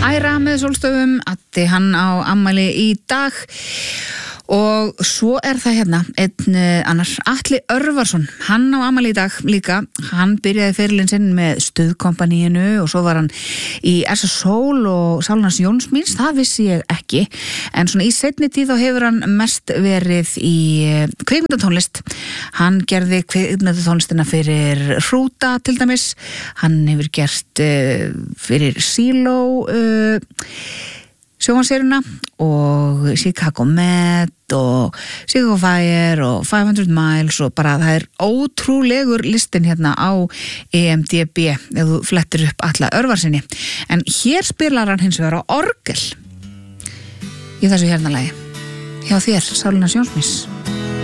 Æra með sólstöfum, Addi hann á afmæli í dag og svo það hérna einn annar, Atli Örvarsson, hann á afmæli í dag líka, hann byrjaði ferilinn sinn með Stuðkompaníinu og svo var hann í S.A. Soul og Sálunars Jónsmíns, það vissi ég ekki, en svona í seinni tíð þá hefur hann mest verið í kvikmyndatónlist, hann gerði kvikmyndatónlistina fyrir Hrúta til dæmis, hann hefur gert fyrir Silo sjónvarpsserjuna og Chicago Med og Chicago Fire og 500 Miles og bara það ótrúlegur listin hérna á IMDb ef þú flettir upp Atla Örvarsinni. En hér spilar hann hins vegar á orgel í þessu hérna lagi hjá þér, Sálunars Jónsmíns.